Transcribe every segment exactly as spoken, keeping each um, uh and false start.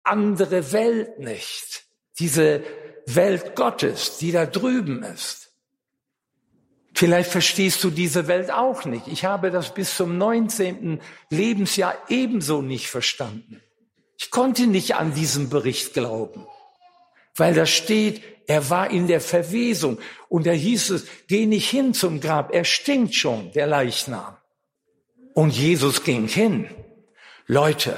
andere Welt nicht. Diese Welt Gottes, die da drüben ist. Vielleicht verstehst du diese Welt auch nicht. Ich habe das bis zum neunzehnten Lebensjahr ebenso nicht verstanden. Ich konnte nicht an diesen Bericht glauben, weil da steht, er war in der Verwesung. Und da hieß es, geh nicht hin zum Grab, er stinkt schon, der Leichnam. Und Jesus ging hin. Leute,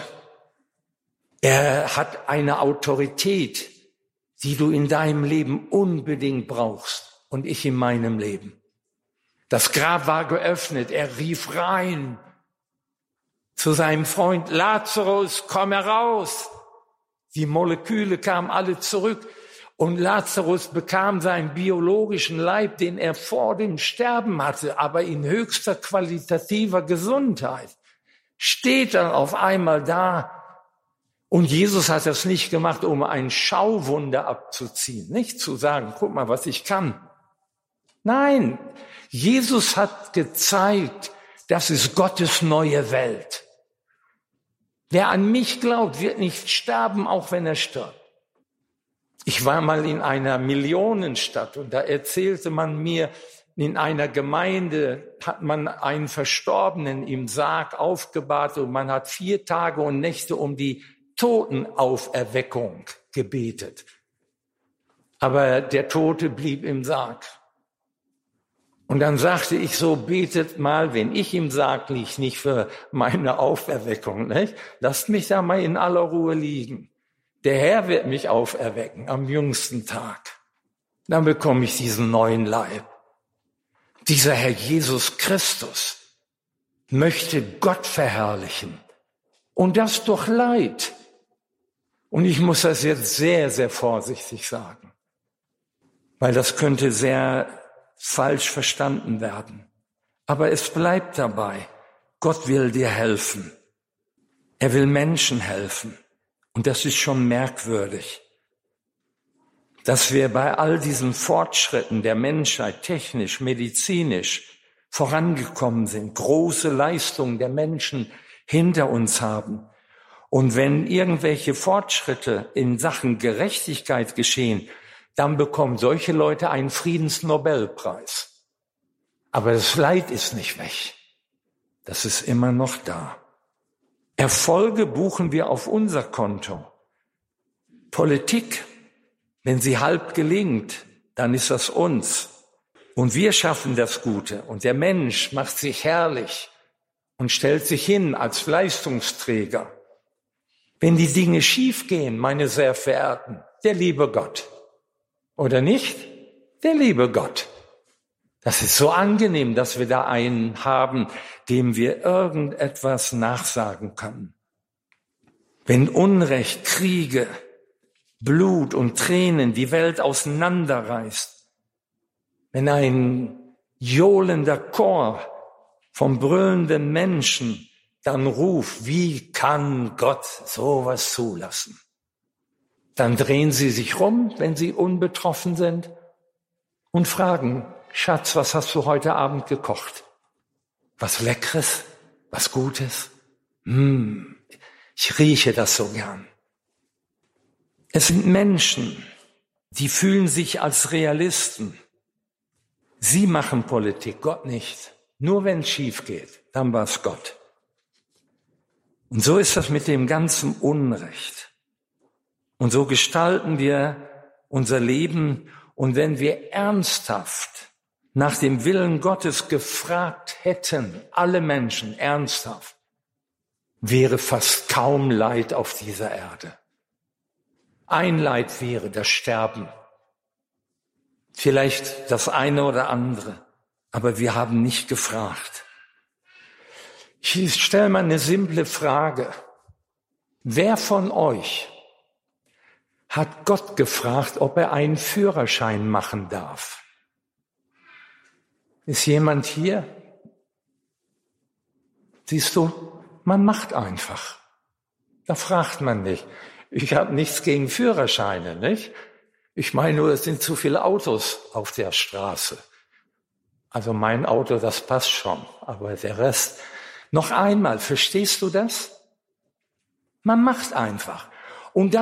er hat eine Autorität, die du in deinem Leben unbedingt brauchst und ich in meinem Leben. Das Grab war geöffnet, er rief rein zu seinem Freund, Lazarus, komm heraus. Die Moleküle kamen alle zurück und Lazarus bekam seinen biologischen Leib, den er vor dem Sterben hatte, aber in höchster qualitativer Gesundheit. Steht dann auf einmal da. Und Jesus hat das nicht gemacht, um ein Schauwunder abzuziehen. Nicht zu sagen, guck mal, was ich kann. Nein, Jesus hat gezeigt, das ist Gottes neue Welt. Wer an mich glaubt, wird nicht sterben, auch wenn er stirbt. Ich war mal in einer Millionenstadt und da erzählte man mir, in einer Gemeinde hat man einen Verstorbenen im Sarg aufgebahrt und man hat vier Tage und Nächte um die Totenauferweckung gebetet. Aber der Tote blieb im Sarg. Und dann sagte ich so, betet mal, wenn ich im Sarg liege, nicht für meine Auferweckung, nicht? Lasst mich da mal in aller Ruhe liegen. Der Herr wird mich auferwecken am jüngsten Tag. Dann bekomme ich diesen neuen Leib. Dieser Herr Jesus Christus möchte Gott verherrlichen. Und das durch Leid. Und ich muss das jetzt sehr, sehr vorsichtig sagen, weil das könnte sehr falsch verstanden werden. Aber es bleibt dabei, Gott will dir helfen. Er will Menschen helfen. Und das ist schon merkwürdig, dass wir bei all diesen Fortschritten der Menschheit, technisch, medizinisch, vorangekommen sind, große Leistungen der Menschen hinter uns haben. Und wenn irgendwelche Fortschritte in Sachen Gerechtigkeit geschehen, dann bekommen solche Leute einen Friedensnobelpreis. Aber das Leid ist nicht weg. Das ist immer noch da. Erfolge buchen wir auf unser Konto. Politik, wenn sie halb gelingt, dann ist das uns. Und wir schaffen das Gute. Und der Mensch macht sich herrlich und stellt sich hin als Leistungsträger. Wenn die Dinge schiefgehen, meine sehr verehrten, der liebe Gott. Oder nicht? Der liebe Gott. Das ist so angenehm, dass wir da einen haben, dem wir irgendetwas nachsagen können. Wenn Unrecht, Kriege, Blut und Tränen die Welt auseinanderreißt, wenn ein johlender Chor vom brüllenden Menschen dann ruft, wie kann Gott sowas zulassen? Dann drehen sie sich rum, wenn sie unbetroffen sind, und fragen, Schatz, was hast du heute Abend gekocht? Was Leckeres? Was Gutes? Hm, ich rieche das so gern. Es sind Menschen, die fühlen sich als Realisten. Sie machen Politik, Gott nicht. Nur wenn es schief geht, dann war es Gott. Und so ist das mit dem ganzen Unrecht. Und so gestalten wir unser Leben. Und wenn wir ernsthaft nach dem Willen Gottes gefragt hätten, alle Menschen ernsthaft, wäre fast kaum Leid auf dieser Erde. Ein Leid wäre das Sterben. Vielleicht das eine oder andere. Aber wir haben nicht gefragt. Ich stelle mal eine simple Frage. Wer von euch hat Gott gefragt, ob er einen Führerschein machen darf? Ist jemand hier? Siehst du, man macht einfach. Da fragt man nicht. Ich habe nichts gegen Führerscheine, nicht? Ich meine nur, es sind zu viele Autos auf der Straße. Also mein Auto, das passt schon, aber der Rest. Noch einmal, verstehst du das? Man macht einfach. Und